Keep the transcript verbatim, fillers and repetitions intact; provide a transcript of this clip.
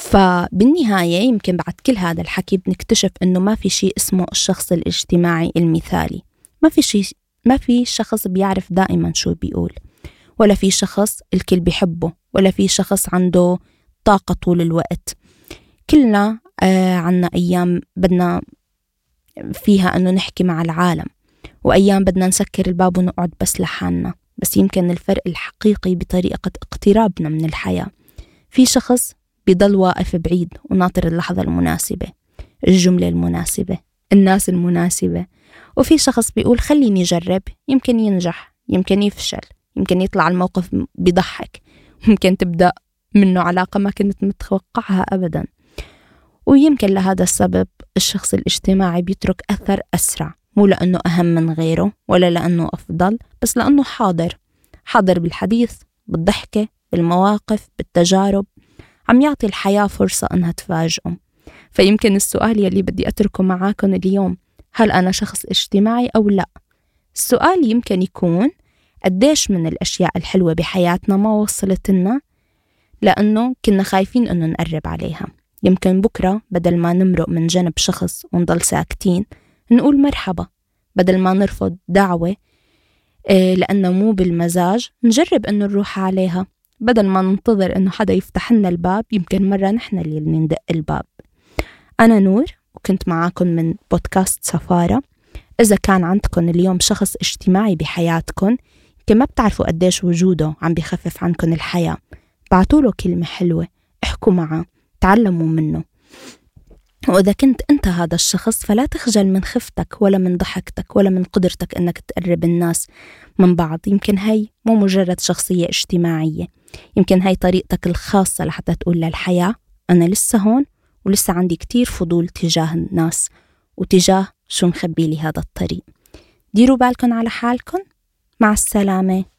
فبالنهاية يمكن بعد كل هذا الحكي بنكتشف إنه ما في شيء اسمه الشخص الاجتماعي المثالي. ما في شيء، ما في شخص بيعرف دائما شو بيقول، ولا في شخص الكل بيحبه، ولا في شخص عنده طاقة طول الوقت. كلنا آه عنا أيام بدنا فيها أنه نحكي مع العالم، وأيام بدنا نسكر الباب ونقعد بس لحالنا. بس يمكن الفرق الحقيقي بطريقة اقترابنا من الحياة. في شخص بيضل واقف بعيد وناطر اللحظة المناسبة، الجملة المناسبة، الناس المناسبة. وفي شخص بيقول خليني أجرب، يمكن ينجح، يمكن يفشل، يمكن يطلع الموقف بيضحك، ممكن تبدأ منه علاقة ما كنت متوقعها أبدا. ويمكن لهذا السبب الشخص الاجتماعي بيترك أثر أسرع، مو لأنه أهم من غيره ولا لأنه أفضل، بس لأنه حاضر حاضر بالحديث، بالضحكة، بالمواقف، بالتجارب. عم يعطي الحياة فرصة أنها تفاجئهم. فيمكن السؤال يلي بدي أتركه معاكم اليوم، هل أنا شخص اجتماعي أو لا؟ السؤال يمكن يكون قديش من الأشياء الحلوة بحياتنا ما وصلت لنا لأنه كنا خايفين أنه نقرب عليها. يمكن بكرة بدل ما نمرق من جنب شخص ونضل ساكتين نقول مرحبا، بدل ما نرفض دعوة إيه لأنه مو بالمزاج نجرب أنه نروح عليها، بدل ما ننتظر أنه حدا يفتح لنا الباب يمكن مرة نحن اللي ندق الباب. أنا نور وكنت معاكم من بودكاست سفارة. إذا كان عندكم اليوم شخص اجتماعي بحياتكم يمكن ما بتعرفوا قديش وجوده عم بيخفف عنكم الحياة، بعتوله كلمة حلوة، احكوا معه، تعلموا منه. وإذا كنت أنت هذا الشخص فلا تخجل من خفتك ولا من ضحكتك ولا من قدرتك أنك تقرب الناس من بعض. يمكن هاي مو مجرد شخصية اجتماعية، يمكن هاي طريقتك الخاصة لحتى تقول للحياة أنا لسه هون ولسه عندي كتير فضول تجاه الناس وتجاه شو مخبي لي هذا الطريق. ديروا بالكم على حالكم، مع السلامة.